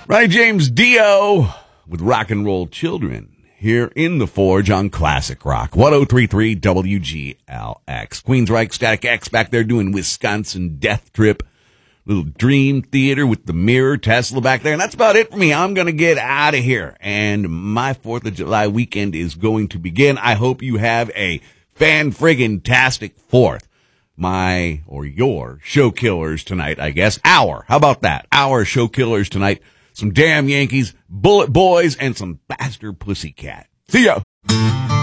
Ronnie James Dio with Rock and Roll Children here in the Forge on Classic Rock. 1033 WGLX. Queensryche Static X back there doing Wisconsin Death Trip. Little Dream Theater with the Mirror, Tesla back there. And that's about it for me. I'm going to get out of here. And my 4th of July weekend is going to begin. I hope you have a fan-friggin-tastic 4th. Your show killers tonight, I guess. How about that? Our show killers tonight. Some damn Yankees, Bullet Boys, and some bastard Pussycat. See ya!